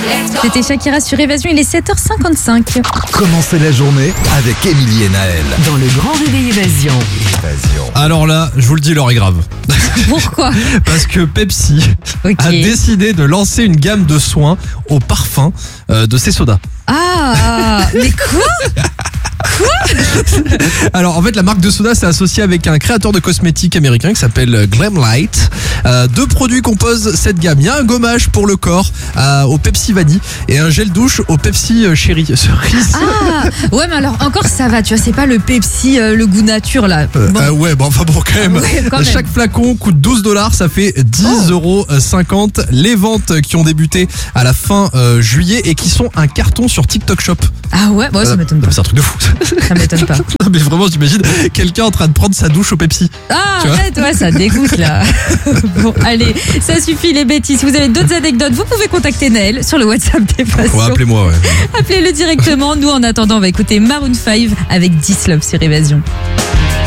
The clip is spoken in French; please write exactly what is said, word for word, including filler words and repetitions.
C'était Shakira sur Évasion, il est sept heures cinquante-cinq. Commencez la journée avec Émilie et Naël. Dans le grand réveil Évasion. Évasion. Alors là, je vous le dis, l'heure est grave. Pourquoi? Parce que Pepsi Ok. a décidé de lancer une gamme de soins au parfum euh, de ses sodas. Ah, mais quoi? Alors en fait, la marque de soda s'est associée avec un créateur de cosmétiques américain qui s'appelle Glamlight. Euh, deux produits composent cette gamme. Il y a un gommage pour le corps euh, au Pepsi Vanille et un gel douche au Pepsi euh, Cherry cerise. Ah, ouais, mais alors encore ça va, tu vois, c'est pas le Pepsi, euh, le goût nature là. Euh, Bon. euh, ouais, bon, enfin bon, quand même. Ouais, quand même. Chaque flacon coûte douze dollars, ça fait dix euros cinquante. Les ventes qui ont débuté à la fin euh, juillet et qui sont un carton sur TikTok Shop. Ah ouais, bon, ça Euh, m'étonne pas. C'est un truc de fou. Ça m'étonne pas. Mais vraiment, j'imagine quelqu'un en train de prendre sa douche au Pepsi. Ah, Tu vois arrête, ouais, ça dégoûte là. Bon, allez, ça suffit les bêtises. Si vous avez d'autres anecdotes, vous pouvez contacter Naël sur le WhatsApp des passions. Ouais, appelez-moi, ouais. Appelez-le directement. Nous, en attendant, on va écouter Maroon cinq avec dix Love sur Évasion.